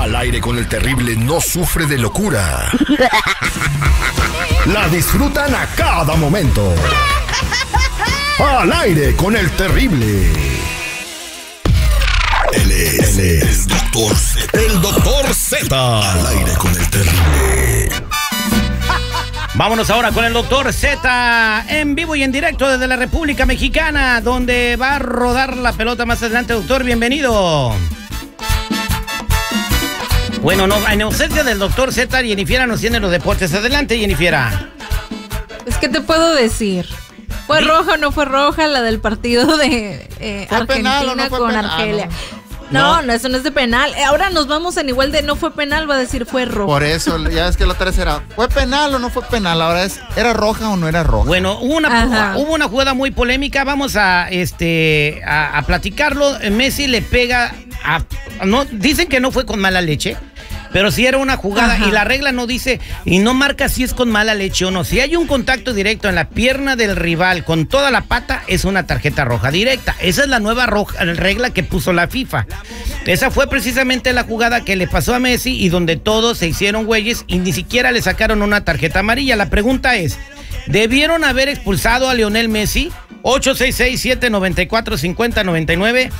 Al aire con el terrible no sufre de locura. La disfrutan a cada momento. Al aire con el terrible. Él es el Doctor Z. El Doctor Z. Al aire con el terrible. Vámonos ahora con el Doctor Z en vivo y en directo desde la República Mexicana, donde va a rodar la pelota más adelante. Doctor, bienvenido. Bueno, no, en ausencia del Doctor Z, Jennifiera nos tiene los deportes. Adelante, Jennifiera. ¿Qué te puedo decir? ¿Fue roja o no fue roja la del partido de Argentina con Argelia? No, eso no es de penal. Ahora nos vamos en igual de no fue penal, va a decir fue roja. Por eso, ya ves que la otra vez era, ¿fue penal o no fue penal? Ahora es, ¿era roja o no era roja? Bueno, hubo una jugada muy polémica, vamos a platicarlo. Messi le pega no, dicen que no fue con mala leche, pero sí era una jugada y la regla no dice y no marca si es con mala leche o no. Si hay un contacto directo en la pierna del rival con toda la pata, es una tarjeta roja directa. Esa es la nueva regla que puso la FIFA. Esa fue precisamente la jugada que le pasó a Messi y donde todos se hicieron güeyes y ni siquiera le sacaron una tarjeta amarilla. La pregunta es, ¿debieron haber expulsado a Lionel Messi? 866-794-5099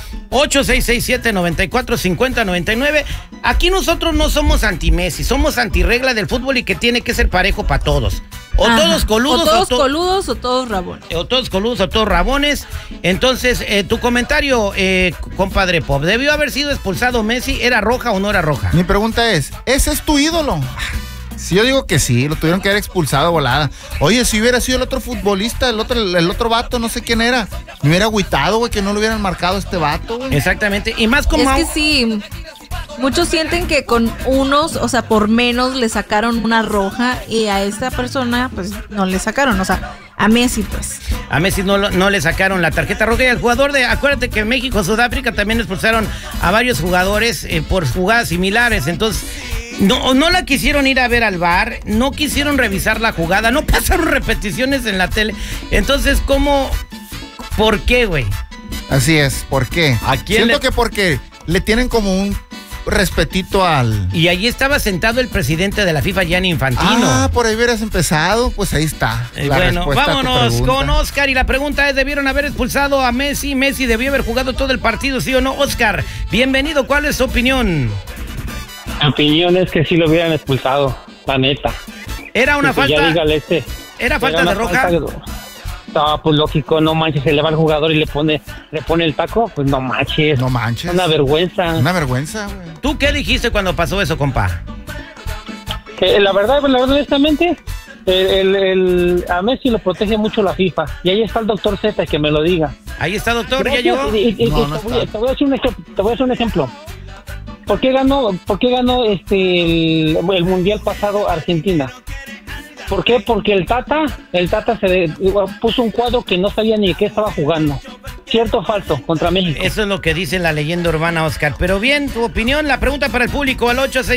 866-794-5099. Aquí nosotros no somos anti-Messi, somos anti-regla del fútbol y que tiene que ser parejo para todos. Todos coludos o todos coludos o todos rabones. O todos coludos o todos rabones. Entonces, tu comentario, compadre Pop, ¿debió haber sido expulsado Messi? ¿Era roja o no era roja? Mi pregunta es, ¿ese es tu ídolo? Si yo digo que sí, lo tuvieron que haber expulsado volada. Oye, si hubiera sido el otro futbolista, el otro vato, no sé quién era, me hubiera agüitado, güey, que no lo hubieran marcado a este vato, güey. Exactamente, y más como... Es que sí, muchos sienten que con unos, o sea, por menos le sacaron una roja y a esta persona, pues, no le sacaron, o sea, a Messi, pues. A Messi no le sacaron la tarjeta roja y al jugador acuérdate que en México, Sudáfrica también expulsaron a varios jugadores por jugadas similares, entonces... No la quisieron ir a ver al VAR, no quisieron revisar la jugada, no pasaron repeticiones en la tele. Entonces, ¿por qué, güey? Así es, ¿por qué? Siento que porque le tienen como un respetito al... Y allí estaba sentado el presidente de la FIFA, Gianni Infantino. Por ahí hubieras empezado, pues ahí está. Bueno, vámonos con Oscar y la pregunta es, ¿debieron haber expulsado a Messi? ¿Messi debió haber jugado todo el partido, sí o no? Oscar, bienvenido, ¿cuál es su opinión? Mi opinión es que sí lo hubieran expulsado, la neta. ¿Era una falta? ¿Era falta de roja? Pues lógico, no manches, se le va al jugador y le pone el taco, pues no manches. No manches. Una vergüenza. Una vergüenza, güey. ¿Tú qué dijiste cuando pasó eso, compa? Que la verdad, honestamente, a Messi lo protege mucho la FIFA. Y ahí está el Doctor Z, que me lo diga. Ahí está, doctor, ya llegó. Te voy a decir un ejemplo. ¿Por qué ganó el mundial pasado Argentina? ¿Por qué? Porque el Tata se puso un cuadro que no sabía ni qué estaba jugando. ¿Cierto o falso? Contra México. Eso es lo que dice la leyenda urbana, Oscar. Pero bien, tu opinión, la pregunta para el público al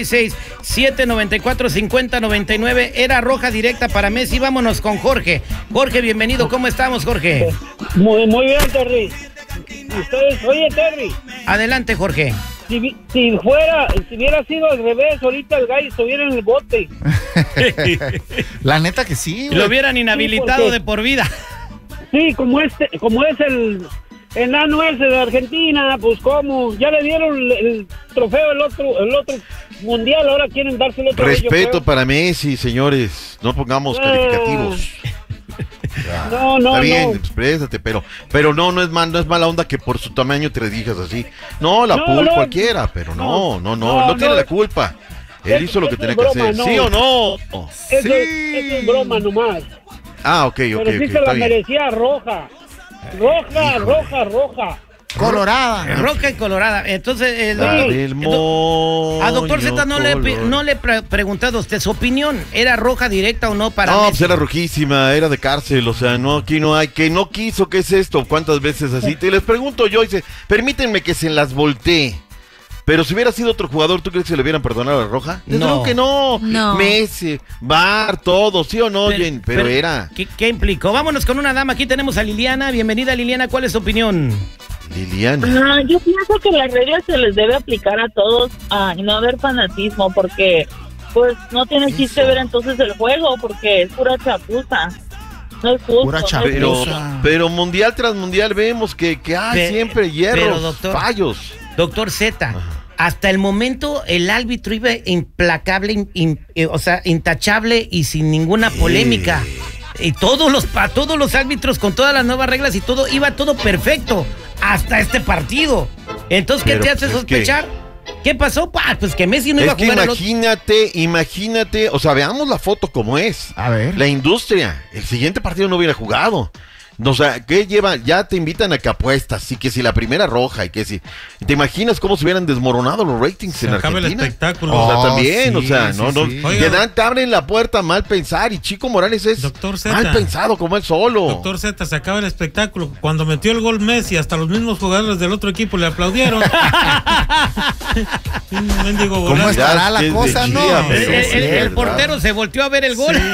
866-794-5099. ¿Era roja directa para Messi? Vámonos con Jorge. Jorge, bienvenido. ¿Cómo estamos, Jorge? Muy bien, Terry. Ustedes, oye, Terry. Adelante, Jorge. Si hubiera sido al revés, ahorita el gallo estuviera en el bote. La neta que sí, güey. Lo hubieran inhabilitado de por vida. Sí, como es el enano ese de Argentina, pues como ya le dieron el trofeo el otro mundial, ahora quieren dárselo otro. Respeto para Messi, señores, no pongamos calificativos. No, está bien, exprésate, pero no es mala onda que por su tamaño te digas así. No, cualquiera, pero no tiene la culpa. Él hizo lo que tenía que hacer, ¿sí o no? Eso es broma nomás. Ok. Pero sí se la merecía roja. Roja. Colorada. Roja y colorada. Entonces, a Doctor Z no le he preguntado a usted su opinión. ¿Era roja directa o no para Messi? Pues era rojísima, era de cárcel, o sea, no, aquí no hay, que no quiso, ¿qué es esto? ¿Cuántas veces así? Te les pregunto yo, dice, permítanme que se las voltee. Pero si hubiera sido otro jugador, ¿tú crees que le hubieran perdonado la roja? No. Que no. Messi, VAR, todo, ¿sí o no? Pero era. ¿Qué implicó? Vámonos con una dama. Aquí tenemos a Liliana. Bienvenida, Liliana. ¿Cuál es tu opinión? Liliana. Yo pienso que las reglas se les debe aplicar a todos y no haber fanatismo, porque pues no tiene chiste ver entonces el juego, porque es pura chapuza. No es justo. Pura chapuza. Pero mundial tras mundial vemos que hay siempre hierros, fallos. Doctor Z, hasta el momento el árbitro iba implacable, intachable y sin ninguna polémica. Y todos los árbitros con todas las nuevas reglas y todo, iba todo perfecto hasta este partido. Entonces, ¿qué te hace sospechar? ¿Qué pasó? Pues que Messi no iba a jugar. Imagínate, o sea, veamos la foto como es. A ver. La industria, el siguiente partido no hubiera jugado. O sea, ¿qué lleva? Ya te invitan a que apuestas, y que si la primera roja, y que si... ¿Te imaginas cómo se hubieran desmoronado los ratings en Argentina? Se acaba el espectáculo. O sea, también, sí. Te abren la puerta a mal pensar, y Chico Morales es mal pensado como él solo. Doctor Z, se acaba el espectáculo. Cuando metió el gol Messi, hasta los mismos jugadores del otro equipo le aplaudieron. ¿Cómo estará la cosa, no? El portero se volteó a ver el gol.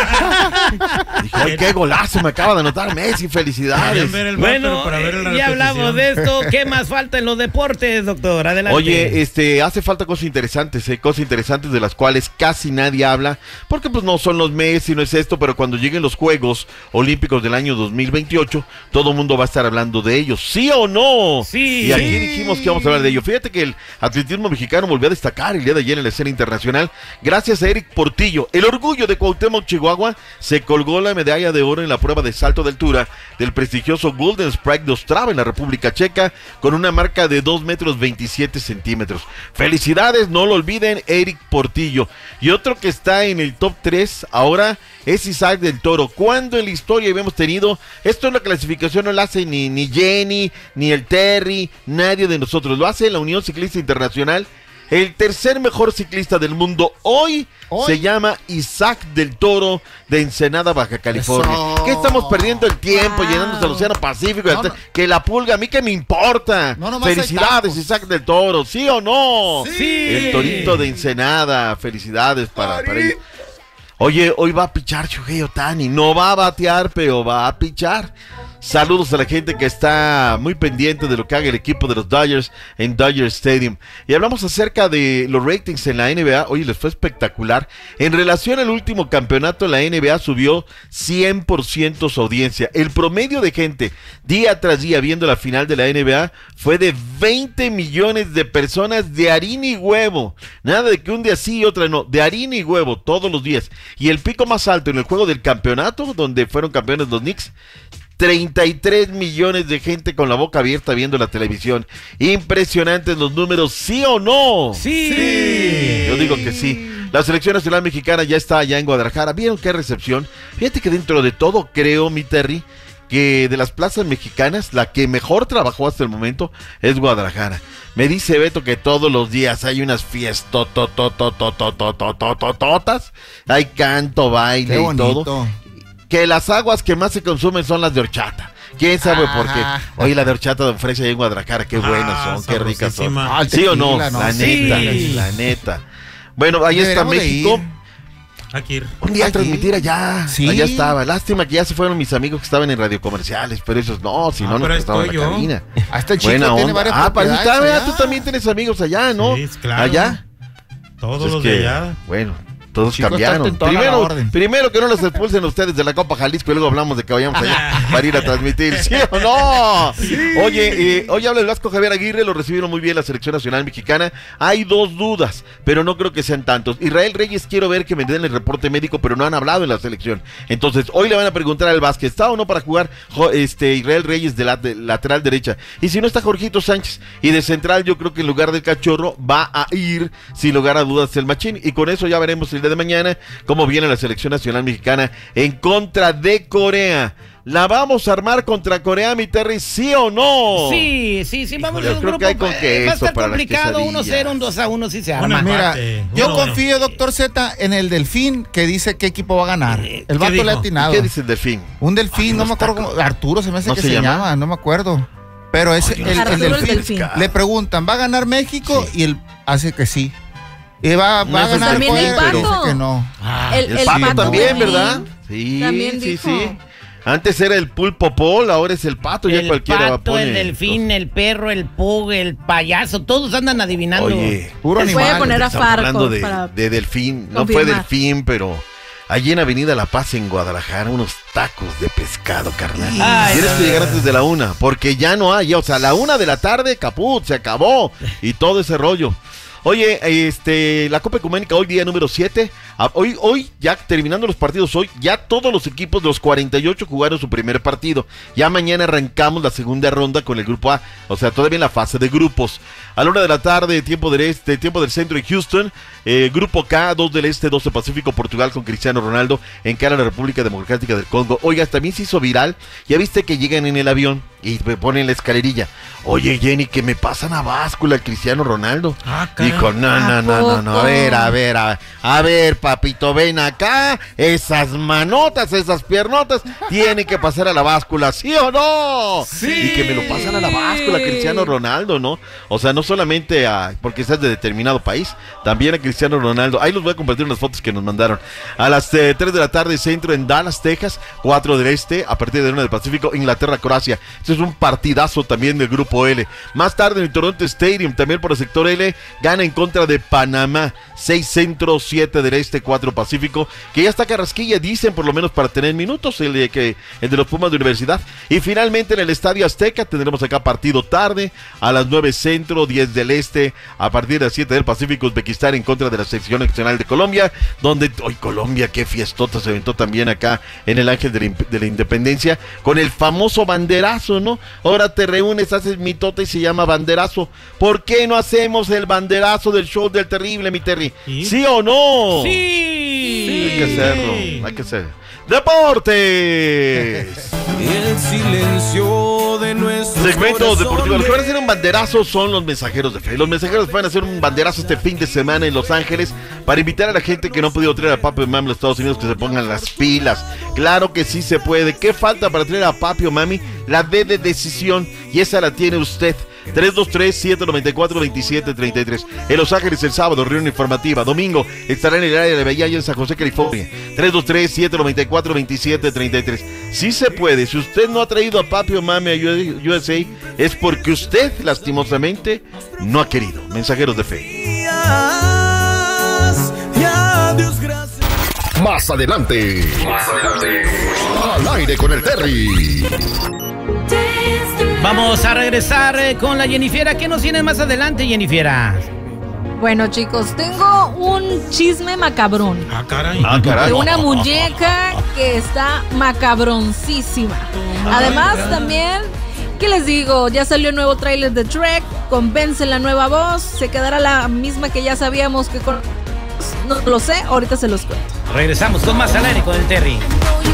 Dijo, ay, qué golazo me acaba de anotar Messi, felicidades. Bueno, ya hablamos de esto. ¿Qué más falta en los deportes, doctor? Adelante. Oye, hace falta cosas interesantes de las cuales casi nadie habla, porque pues no son los Messi, no es esto, pero cuando lleguen los Juegos Olímpicos del año 2028, todo el mundo va a estar hablando de ellos, ¿sí o no? Sí. Y aquí dijimos que vamos a hablar de ello. Fíjate que el atletismo mexicano volvió a destacar el día de ayer en la escena internacional, gracias a Eric Portillo. El orgullo de Cuauhtémoc, Chihuahua, se colgó la medalla de oro en la prueba de salto de altura del prestigioso Golden Sprite de Ostrava en la República Checa, con una marca de 2,27 metros. Felicidades, no lo olviden, Eric Portillo. Y otro que está en el top 3 ahora es Isaac del Toro. ¿Cuándo en la historia habíamos tenido? Esto en la clasificación no lo hace ni Jenny, ni el Terry, nadie de nosotros. Lo hace la Unión Ciclista Internacional. El tercer mejor ciclista del mundo hoy se llama Isaac del Toro, de Ensenada, Baja California. Eso. ¿Qué estamos perdiendo el tiempo llenándose el Océano Pacífico? Que la pulga, a mí que me importa. Felicidades, Isaac del Toro, ¿sí o no? Sí. El Torito de Ensenada, felicidades para ellos. Oye, hoy va a pichar Shohei Ohtani, no va a batear, pero va a pichar. Saludos a la gente que está muy pendiente de lo que haga el equipo de los Dodgers en Dodger Stadium. Y hablamos acerca de los ratings en la NBA. Oye, les fue espectacular. En relación al último campeonato, la NBA subió 100% su audiencia. El promedio de gente día tras día viendo la final de la NBA fue de 20 millones de personas de harina y huevo. Nada de que un día sí y otra no. De harina y huevo todos los días. Y el pico más alto en el juego del campeonato, donde fueron campeones los Knicks, 33 millones de gente con la boca abierta viendo la televisión. Impresionantes los números, ¿sí o no? Sí. Yo digo que sí. La selección nacional mexicana ya está allá en Guadalajara. ¿Vieron qué recepción? Fíjate que dentro de todo creo, mi Terry, que de las plazas mexicanas, la que mejor trabajó hasta el momento es Guadalajara. Me dice Beto que todos los días hay unas fiestas, hay canto, baile y todo. Que las aguas que más se consumen son las de horchata. ¿Quién sabe por qué? Oye, la de horchata de ofrece ahí en Guadalajara, qué buenas son, qué ricas son. ¿Sí o no? La neta. Bueno, ahí está México. Un día a transmitir allá. Sí. Allá estaba. Lástima que ya se fueron mis amigos que estaban en radio comerciales, pero esos no, si no, no estaban en la cabina. Hasta el chico tiene varias propiedades. Tú también tienes amigos allá, ¿no? Sí, claro. Allá. Todos los de allá. Bueno. Todos cambiaron. Primero que no los expulsen ustedes de la Copa Jalisco y luego hablamos de que vayamos allá para ir a transmitir, ¿sí o no? Sí. Oye, hoy habla el Vasco Javier Aguirre, lo recibieron muy bien la selección nacional mexicana. Hay dos dudas, pero no creo que sean tantos. Israel Reyes, quiero ver que me den el reporte médico, pero no han hablado en la selección. Entonces, hoy le van a preguntar al Vázquez, ¿está o no para jugar Israel Reyes de lateral derecha? Y si no está Jorgito Sánchez, y de central yo creo que en lugar del Cachorro va a ir, sin lugar a dudas, el Machín. Y con eso ya veremos el de mañana cómo viene la selección nacional mexicana en contra de Corea. ¿La vamos a armar contra Corea, mi Terry, sí o no? Sí, vamos a yo creo que hay con que va a estar para complicado, 1-0, un 2-1 si se arma. Mira, yo confío, doctor Z, en el Delfín, que dice qué equipo va a ganar. El vato le ha atinado. ¿Qué dice el Delfín? Un Delfín, no me acuerdo cómo, Arturo se me hace que se llama, no me acuerdo. Pero es el Delfín. Le preguntan, ¿va a ganar México? Sí. Y él hace que sí. Y va a ganar también el Pato. Que no. El Pato también, ¿verdad? Sí, también dijo. Sí. Antes era el pulpo Paul, ahora es el pato, ya cualquiera va a poner. El delfín, el perro, el pug, el payaso, todos andan adivinando. Oye, puro animal. Puede poner a Farco hablando de delfín, no fue delfín, pero allí en Avenida La Paz en Guadalajara, unos tacos de pescado, carnal. Tienes que llegar antes de la 1, porque ya no hay, o sea, a la 1 de la tarde, caput, se acabó, y todo ese rollo. Oye, la Copa Ecuménica hoy día número 7, hoy ya terminando los partidos hoy, ya todos los equipos de los 48 jugaron su primer partido. Ya mañana arrancamos la segunda ronda con el grupo A, o sea, todavía en la fase de grupos. A la 1 de la tarde, tiempo del este, tiempo del centro en Houston, grupo K, 2 del este, 2 del Pacífico, Portugal con Cristiano Ronaldo, encara a la República Democrática del Congo. Oiga, también se hizo viral, ya viste que llegan en el avión y me ponen la escalerilla. Oye, Jenny, que me pasan a báscula el Cristiano Ronaldo. Dijo, no, a ver, papito, ven acá, esas manotas, esas piernotas, tienen que pasar a la báscula, ¿sí o no? Sí. Y que me lo pasan a la báscula, Cristiano Ronaldo, ¿no? O sea, no solamente porque estás de determinado país, también a Cristiano Ronaldo. Ahí los voy a compartir unas fotos que nos mandaron. A las 3 de la tarde, centro en Dallas, Texas, 4 del este, a partir de 1 del Pacífico, Inglaterra, Croacia. Este es un partidazo también del grupo L. Más tarde en el Toronto Stadium, también por el sector L, gana en contra de Panamá, 6 centro, 7 del este, 4 Pacífico, que ya está Carrasquilla, dicen por lo menos para tener minutos, el de los Pumas de Universidad. Y finalmente en el Estadio Azteca tendremos acá partido tarde, a las 9 centro, 10 del este, a partir de las 7 del Pacífico, Uzbekistán en contra de la Selección Nacional de Colombia, donde hoy Colombia, qué fiestota se aventó también acá en el Ángel de la Independencia, con el famoso banderazo, ¿no? Ahora te reúnes, haces mitota y se llama banderazo. ¿Por qué no hacemos el banderazo del show del terrible, mi Terry? ¿Sí o no? Sí. Hay que hacerlo, hay que hacerlo. ¡Deportes! El silencio de nuestro segmento deportivo. Los que van a hacer un banderazo son los mensajeros de fe. Los mensajeros van a hacer un banderazo este fin de semana en Los Ángeles para invitar a la gente que no ha podido traer a Papi o Mami a los Estados Unidos que se pongan las pilas. Claro que sí se puede. ¿Qué falta para traer a Papi o Mami? La D de decisión, y esa la tiene usted. 323-794-2733. En Los Ángeles el sábado, reunión informativa. Domingo estará en el área de Bahía en San José, California. 323-794-2733. Sí se puede. Si usted no ha traído a Papi o Mami a USA, es porque usted, lastimosamente, no ha querido. Mensajeros de fe. Más adelante. Al aire con el Terry. Vamos a regresar con la Jennifiera. ¿Qué nos tiene más adelante, Jennifiera? Bueno, chicos, tengo un chisme macabrón. Caray. De una muñeca que está macabroncísima. Además, también, ¿qué les digo? Ya salió el nuevo tráiler de Shrek. Convence la nueva voz. ¿Se quedará la misma que ya sabíamos que con... No lo sé, ahorita se los cuento. Regresamos con más al aire con el Terry.